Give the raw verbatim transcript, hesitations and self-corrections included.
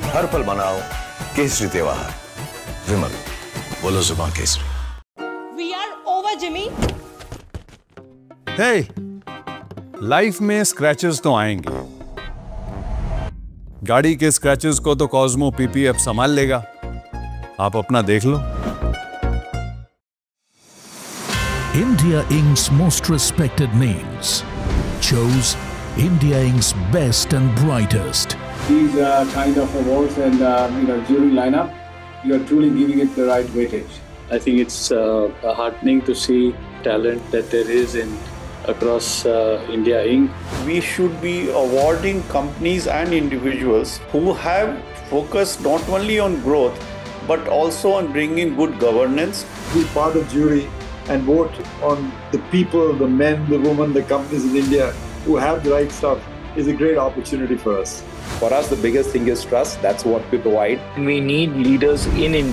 हर पल मनाओ केसरी त्योहार। विमल, बोलो जुबान Kesari. We are over, Jimmy. Hey, life में स्क्रैचेस तो आएंगे। गाड़ी के स्क्रैचेस को तो कॉस्मो पीपीएफ संभाल लेगा। आप अपना देख लो। India Incorporated's most respected names chose India Incorporated's best and brightest. These uh, kind of awards and uh, you know jury lineup, you are truly giving it the right weightage. I think it's uh, heartening to see talent that there is in across uh, India Incorporated. We should be awarding companies and individuals who have focused not only on growth but also on bringing good governance. Be part of jury and vote on the people, the men, the women, the companies in India who have the right stuff is a great opportunity for us. For us, the biggest thing is trust. That's what we provide. We need leaders in India